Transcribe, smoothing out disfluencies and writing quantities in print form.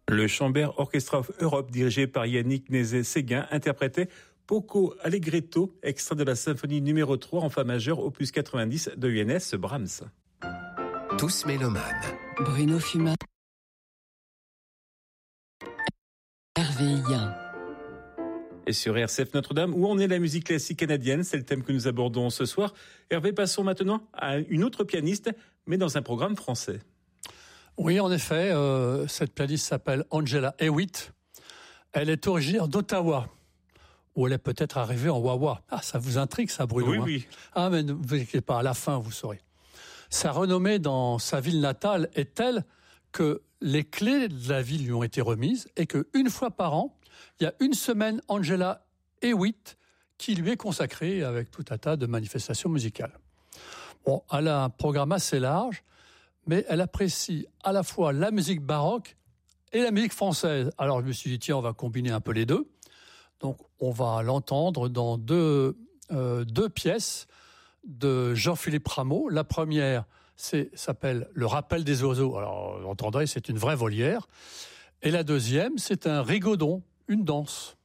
Le Chambert Orchestra of Europe, dirigé par Yannick Nézet-Séguin, interprétait Poco Allegretto, extrait de la symphonie numéro 3 en fa majeur, opus 90 de Johannes Brahms. Tous mélomanes. Bruno Fumat. Hervé Yen. Et sur RCF Notre-Dame, où en est la musique classique canadienne? C'est le thème que nous abordons ce soir. Hervé, passons maintenant à une autre pianiste, mais dans un programme français. Oui, en effet, cette pianiste s'appelle Angela Hewitt. Elle est originaire d'Ottawa, où elle est peut-être arrivée en Wawa. Ah, ça vous intrigue, ça, Bruno? Oui, oui. Ah, mais ne vous inquiétez pas, à la fin, vous saurez. Sa renommée dans sa ville natale est telle que les clés de la ville lui ont été remises et qu'une fois par an, il y a une semaine Angela Hewitt qui lui est consacrée avec tout un tas de manifestations musicales. Bon, elle a un programme assez large, mais elle apprécie à la fois la musique baroque et la musique française. Alors je me suis dit, tiens, on va combiner un peu les deux. Donc on va l'entendre dans deux pièces de Jean-Philippe Rameau. La première s'appelle Le Rappel des oiseaux. Alors vous entendrez, c'est une vraie volière. Et la deuxième, c'est un rigodon, une danse.